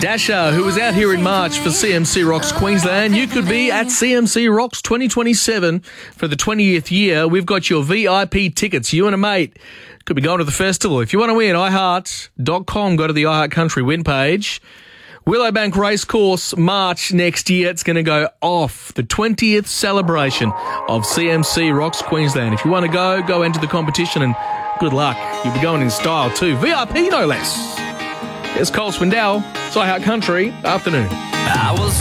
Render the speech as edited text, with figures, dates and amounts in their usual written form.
Dasher, who was out here in March for CMC Rocks Queensland, you could be at CMC Rocks 2027 for the 20th year. We've got your VIP tickets. You and a mate could be going to the festival. If you want to win, iHeart.com, go to the iHeart Country win page. Willowbank Racecourse, March next year. It's going to go off, the 20th celebration of CMC Rocks Queensland. If you want to go enter the competition, and good luck. You'll be going in style too. VIP, no less. It's Cole Swindell. It's iHeart Country Afternoon. I was